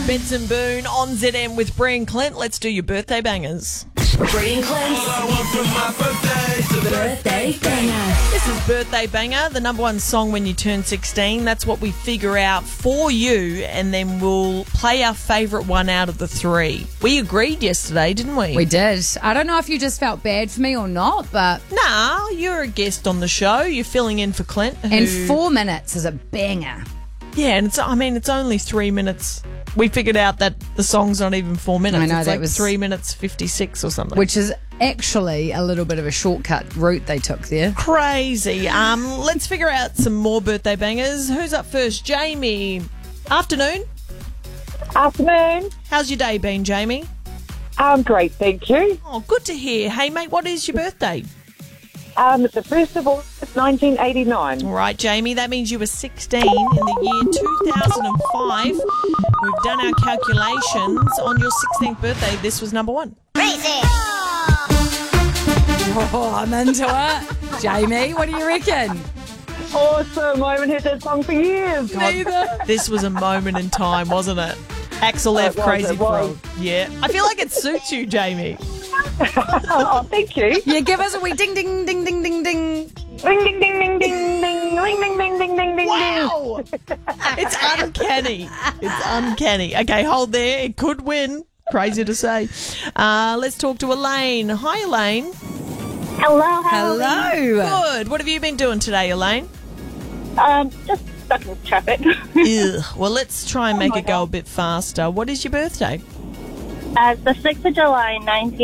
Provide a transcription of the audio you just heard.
Benson Boone on ZM with Brie and Clint. Let's do your birthday bangers. Brie and Clint's birthday banger. This is Birthday Banger, the number one song when you turn 16. That's what we figure out for you, and then we'll play our favourite one out of the three. We agreed yesterday, didn't we? We did. I don't know if you just felt bad for me or not, but... Nah, you're a guest on the show. You're filling in for Clint. And 4 minutes is a banger. Yeah, and it's only 3 minutes. We figured out that the song's not even 4 minutes. I know, it's that like was 3 minutes 56 or something. Which is actually a little bit of a shortcut route they took there. Crazy. Let's figure out some more birthday bangers. Who's up first? Jamie. Afternoon. Afternoon. How's your day been, Jamie? Great, thank you. Oh, good to hear. Hey, mate, what is your birthday? The 1st of August, 1989. All right, Jamie, that means you were 16 in the year 2005. We've done our calculations. On your 16th birthday, this was number one. Crazy. Oh, I'm into it. Jamie, what do you reckon? Awesome. I haven't heard that song for years. Neither. This was a moment in time, wasn't it? Axel F. It was, Crazy it was. Frog. Yeah. I feel like it suits you, Jamie. Oh, thank you. Yeah, give us a wee ding, ding, ding, ding, ding, ding. Ring, ding, ding, ding, ding, ding, ring, ding, ding, ding, ding, ding, Wow! It's uncanny. It's uncanny. Okay, hold there. It could win. Crazy to say. Let's talk to Elaine. Hi, Elaine. Hello, Hello. Good. What have you been doing today, Elaine? Just stuck in traffic. Ugh. Well, let's try and make it go a bit faster. What is your birthday? The 6th of July, 19.